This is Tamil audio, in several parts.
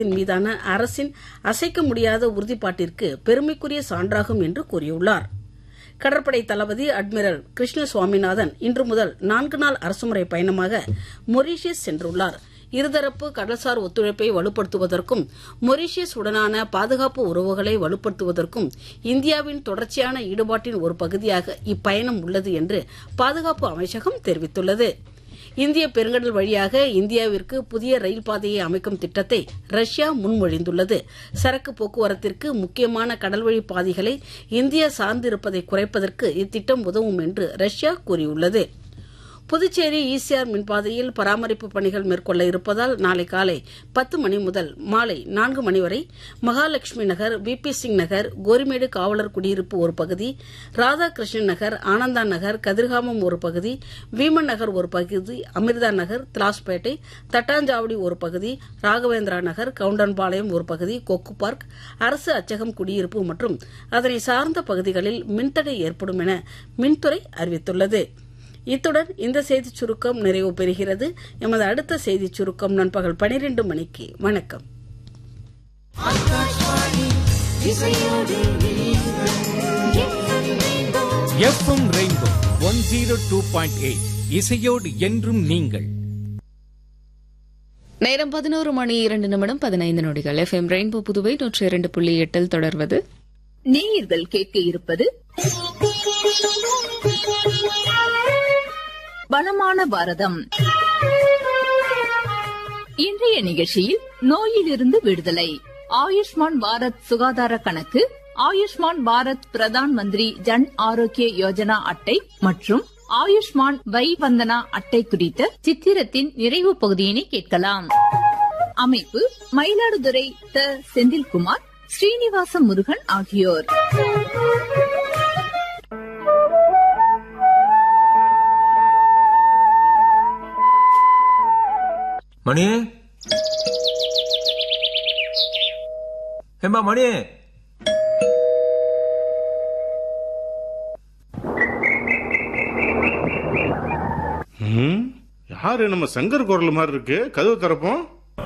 மீதான அரசின் அசைக்க முடியாத உறுதிப்பாட்டிற்கு பெருமைக்குரிய சான்றாகும் என்று கூறியுள்ளார். கடற்படை தளபதி அட்மிரல் கிருஷ்ண சுவாமிநாதன் இன்று முதல் 4 நாள் அரசுமுறை பயணமாக மொரீஷியஸ் சென்றுள்ளார். இருதரப்பு கடல்சார் ஒத்துழைப்பை வலுப்படுத்துவதற்கும் மொரீஷியஸ் உடனான பாதுகாப்பு உறவுகளை வலுப்படுத்துவதற்கும் இந்தியாவின் தொடர்ச்சியான ஈடுபாட்டின் ஒரு பகுதியாக இப்பயணம் உள்ளது என்று பாதுகாப்பு அமைச்சகம் தெரிவித்துள்ளது. இந்திய பெருங்கடல் வழியாக இந்தியாவிற்கு புதிய ரயில் பாதையை அமைக்கும் திட்டத்தை ரஷ்யா முன்மொழிந்துள்ளது. சரக்கு போக்குவரத்திற்கு முக்கியமான கடல்வழி பாதைகளை இந்தியா சார்ந்திருப்பதை குறைப்பதற்கு இத்திட்டம் உதவும் என்று ரஷ்யா கூறியுள்ளது. புதுச்சேரி ஈசிஆர் மின்பாதையில் பராமரிப்பு பணிகள் மேற்கொள்ள இருப்பதால் நாளை காலை 10 மணி முதல் மாலை 4 மணி வரை மகாலட்சுமி நகர், விபி சிங் நகர், கோரிமேடு காவலர் குடியிருப்பு ஒரு பகுதி, ராதாகிருஷ்ணன் நகர், ஆனந்தா நகர், கதிர்காமம் ஒரு பகுதி, வீமன் நகர் ஒரு பகுதி, அமிர்தா நகர், திலாஸ்பேட்டை, தட்டாஞ்சாவடி ஒரு பகுதி, ராகவேந்திரா நகர், கவுண்டன்பாளையம் ஒரு பகுதி, கொக்கு பார்க், அரசு அச்சகம் குடியிருப்பு மற்றும் அதனை சார்ந்த பகுதிகளில் மின்தடை ஏற்படும் என மின்துறை அறிவித்துள்ளது. இத்துடன் இந்த செய்திச் சுருக்கம் நிறைவு பெறுகிறது. எமது அடுத்த செய்திச் சுருக்கம் நண்பகல் 12 மணிக்கு. வணக்கம். எஃப்எம் ரெயின்போ 102.8 இசையோடு என்றும் நீங்கள். நேரம் 11 மணி 2 நிமிடம் 15 நொடிகள். எஃப்எம் ரெயின்போ புதுவை 102.8 தொடர்வது. நேயர்கள் கேட்க இருப்பது வளமான பாரதம். இன்றைய நிகழ்ச்சியில் நோயிலிருந்து விடுதலை, ஆயுஷ்மான் பாரத் சுகாதார கணக்கு, ஆயுஷ்மான் பாரத் பிரதான் மந்திரி ஜன் ஆரோக்கிய யோஜனா அட்டை மற்றும் ஆயுஷ்மான் வை வந்தனா அட்டை குறித்த சித்திரத்தின் நிறைவு பகுதியினை கேட்கலாம். அமைப்பு மயிலாடுதுறை த. செந்தில்குமார், ஸ்ரீனிவாச முருகன் ஆகியோர். மணி, ஏம்பா மணி, யாரு? நம்ம சங்கர் குரல் மாதிரி இருக்கு. கதவு திறப்போம்.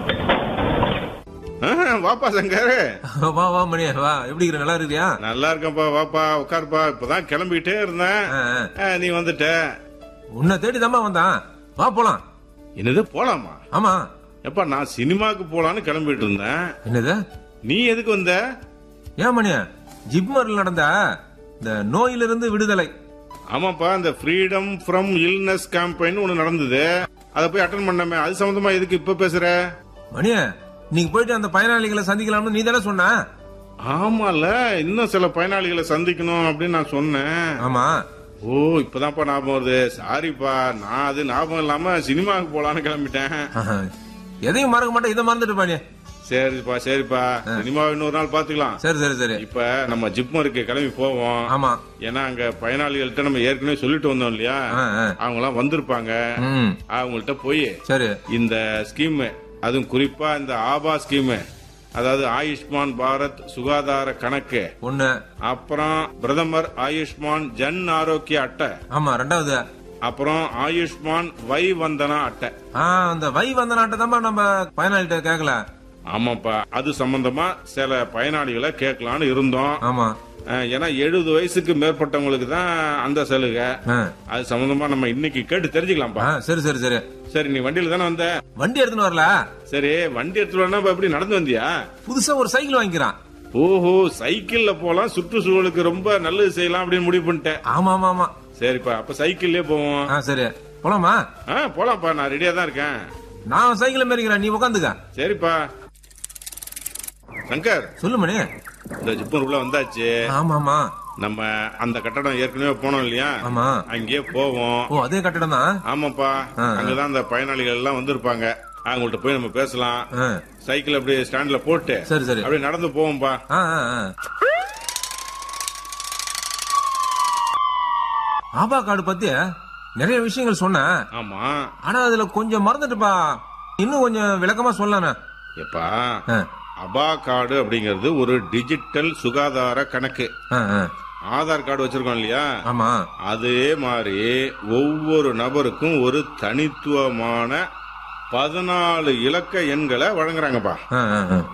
வாப்பா சங்கர். வா வா மணி, வா. எப்படி இருக்க? நல்லா இருக்கியா? நல்லா இருக்கேன்ப்பா. வாப்பா உட்காருப்பா. இப்பதான் கிளம்பிட்டே இருந்தேன், நீ வந்துட்ட. உன்னை தேடி தாமா வந்தான். வா போலாம். என்னது போலாமா? ஆமா. எப்பா நான் சினிமாக்கு போலான்னு கிளம்பிட்டு இருந்தேன். என்னது? நீ எதுக்கு வந்த? ஏன் மணியா, ஜிப்மர்ல நடந்த இந்த நோயிலிருந்து விடுதலை. ஆமாப்பா, இந்த ஃப்ரீடம் ஃப்ரம் இல்னஸ் கேம்பெயின் ஒண்ணு நடந்தது. அதை போய் அட்டன் பண்ணாமே, அது சம்பந்தமா எதுக்கு இப்ப பேசுற? மணியா, நீங்க போயிட்டு அந்த பயனாளிகளை சந்திக்கலாம்னு நீ தானே சொன்ன? ஆமால, இன்னும் சில பயனாளிகளை சந்திக்கணும் அப்படின்னு நான் சொன்னேன். ஆமா. ஓ, இப்பதான்ப்பா ஞாபகம் வருது. சாரிப்பா, நான் அது ஞாபகம் இல்லாம சினிமாவுக்கு போலான்னு கிளம்பிட்டேன். எதையும் மறக்க மாட்டேன், இதை மறந்துட்டு பாரு. சரிப்பா சரிப்பா, சினிமா இன்னொரு நாள் பாத்துக்கலாம். சரி சரி சரி. இப்ப நம்ம ஜிப்மருக்கு கிளம்பி போவோம். ஆமா. ஏன்னா அங்க பயனாளிகள்கிட்ட நம்ம ஏற்கனவே சொல்லிட்டு வந்தோம் இல்லையா, அவங்க எல்லாம் வந்திருப்பாங்க. அவங்கள்ட்ட போய் சரி இந்த ஸ்கீம், அதுவும் குறிப்பா இந்த ஆபா ஸ்கீம், அதாவது ஆயுஷ்மான் பாரத் சுகாதார கணக்கு ஒண்ணு, அப்புறம் பிரதமர் ஆயுஷ்மான் ஜன் ஆரோக்கிய அட்டை, ஆமா ரெண்டாவது, அப்புறம் ஆயுஷ்மான் வை வந்தனா அட்டை. அந்த வை வந்தனா அட்டை தான் நம்ம பயனாளிகிட்ட கேட்கல. ஆமாப்பா, அது சம்பந்தமா சில பயனாளிகளை கேட்கலான்னு இருந்தோம். ஆமா. ஏன்னா 70 வயசுக்கு மேற்பட்டவங்களுக்கு தான் அந்த சலுகை. அது சம்பந்தமா நம்ம இன்னைக்கு கேட்டு தெரிஞ்சுக்கலாம்ப்பா. சரி சரி சரி சரி. நீ வண்டியில தானே வந்த? வண்டி எடுத்துன்னு வரல. சரி, வண்டி எடுத்துட்டு வரணும். எப்படி நடந்து வந்தியா? புதுசா ஒரு சைக்கிள் வாங்கிக்கிறான். ஓஹோ, சைக்கிள்ல போலாம், சுற்றுச்சூழலுக்கு ரொம்ப நல்லது செய்யலாம் அப்படின்னு முடிவு பண்ணிட்டேன். ஆமா ஆமா ஆமா. சரிப்பா, அப்ப சைக்கிள்லயே போவோம். சரி போலாமா? போலாம்ப்பா, நான் ரெடியா தான் இருக்கேன். நான் சைக்கிள் மேரிக்கிறேன், நீ உட்காந்துக்க. சரிப்பா. சங்கர், சொல்லு மணி. இந்த ஜிப்மர் உள்ள வந்தாச்சு. ஆமாமா. நம்ம அந்த கட்டடம் ஏற்கனவே போனோம் இல்லையா? ஆமா. அங்கேயே போவோம். ஓ, அதே கட்டடம் தான். ஆமாப்பா, அங்கதான் அந்த பயனாளிகள் எல்லாம் வந்திருப்பாங்க. அவங்கள்ட்ட போய் நம்ம பேசலாம். சைக்கிள் அப்படியே ஸ்டாண்ட்ல போட்டு சரி சரி அப்படியே நடந்து போவோம்பா. ஆபா கார்டு பத்தி நிறைய விஷயங்கள் சொன்ன. ஆமா. ஆனா அதுல கொஞ்சம் மறந்துட்டுப்பா, இன்னும் கொஞ்சம் விளக்கமா சொல்லலாம். எப்பா, அபா கார்டு அப்படிங்கிறது ஒரு டிஜிட்டல் சுகாதார கணக்கு. ஆதார் கார்டு வச்சிருக்கோம் இல்லையா? ஆமா. அதே மாதிரி ஒவ்வொரு நபருக்கும் ஒரு தனித்துவமான 14 இலக்க எண்களை வழங்குறாங்கப்பா.